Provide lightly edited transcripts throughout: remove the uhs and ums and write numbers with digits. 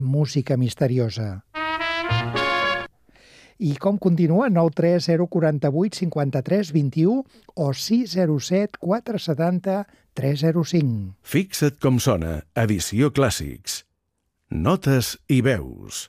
música misteriosa. I com continua? 930 48 53 21 o 607 470 305. Fixa't com sona, edició Clàssics. Notes i veus.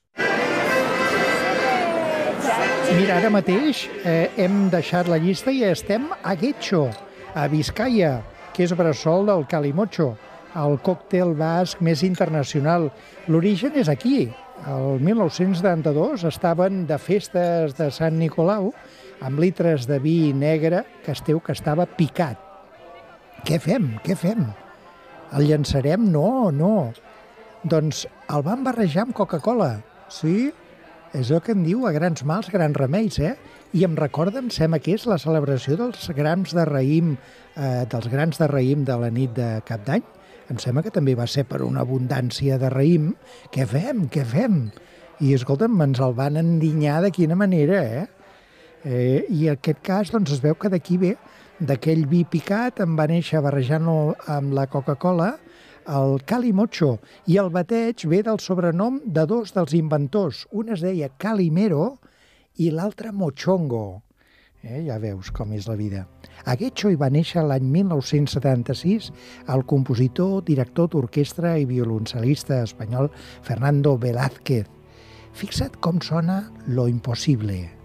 Mira, ara mateix hem deixat la llista i estem a Getxo, a Biscaia, que és bressol del Calimocho, el còctel basc més internacional. L'origen és aquí. El 1972 estaven de festes de Sant Nicolau amb litres de vi negre que estava picat. Què fem? El llançarem? No. Doncs el van barrejar amb Coca-Cola. Sí, és el que en diu a grans mals, grans remeis, I em recorda, em sembla que és la celebració dels grans de raïm de la nit de Cap d'Any. Em sembla que també va ser per una abundància de raïm. Què fem? I, escolta'm, ens el van endinyar de quina manera, I en aquest cas, doncs, es veu que d'aquí ve, d'aquell vi picat, en va néixer barrejant-lo amb la Coca-Cola, el Calimocho, i el bateig ve del sobrenom de dos dels inventors. Un es deia Calimero i l'altre Mochongo. Ja veus com és la vida. A Getxo hi va néixer l'any 1976 el compositor, director d'orquestra i violoncel·lista espanyol Fernando Velázquez. Fixa't com sona Lo Imposible.